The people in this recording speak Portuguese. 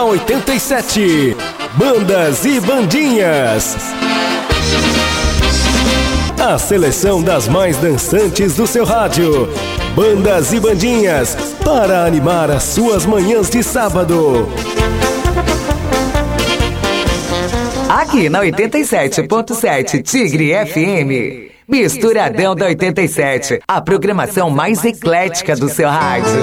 na 87. Bandas e bandinhas. A seleção das mais dançantes do seu rádio. Bandas e bandinhas, para animar as suas manhãs de sábado. Aqui na 87.7 Tigre FM. Misturadão da 87, a programação mais eclética do seu rádio.